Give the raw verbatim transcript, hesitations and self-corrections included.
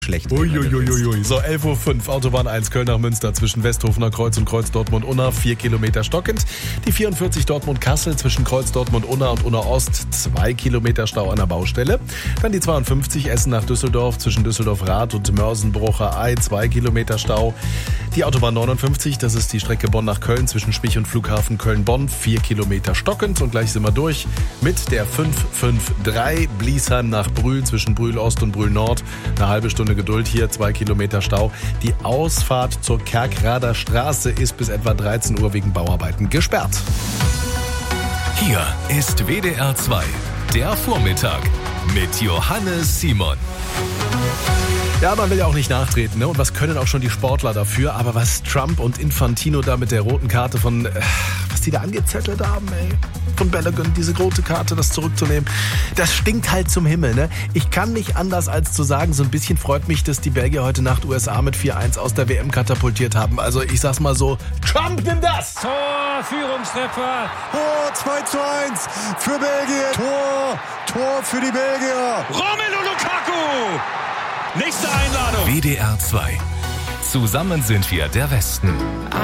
schlecht. Uiuiuiui. So, elf Uhr fünf, Autobahn eins, Köln nach Münster zwischen Westhofener Kreuz und Kreuz Dortmund-Unna, vier Kilometer stockend. Die vierundvierzig Dortmund-Kassel zwischen Kreuz Dortmund-Unna und Unna-Ost, zwei Kilometer Stau an der Baustelle. Dann die zweiundfünfzig Essen nach Düsseldorf zwischen Düsseldorf-Rath und Mörsenbrucher-Ei, zwei Kilometer Stau. Die Autobahn neunundfünfzig, das ist die Strecke Bonn nach Köln zwischen Spich und Flughafen Köln-Bonn, vier Kilometer stockend. Und gleich sind wir durch mit der fünf fünf drei Bliesheim nach Brühl zwischen Brühl Ost und Brühl Nord. Eine halbe Stunde Geduld hier, zwei Kilometer Stau. Die Ausfahrt zur Kerkrader Straße ist bis etwa dreizehn Uhr wegen Bauarbeiten gesperrt. Hier ist W D R zwei, der Vormittag mit Johannes Simon. Ja, man will ja auch nicht nachtreten, ne? Und was können auch schon die Sportler dafür? Aber was Trump und Infantino da mit der roten Karte von, äh, was die da angezettelt haben, ey, von Balogun, diese rote Karte, das zurückzunehmen, das stinkt halt zum Himmel, ne? Ich kann nicht anders als zu sagen, so ein bisschen freut mich, dass die Belgier heute Nacht U S A mit vier eins aus der W M katapultiert haben. Also ich sag's mal so, Trump, nimm das! Tor, Führungstreffer. Oh, zwei zu eins für Belgien. Tor, Tor für die Belgier. Romelu Lukaku. Nächste Einladung. W D R zwei. Zusammen sind wir der Westen.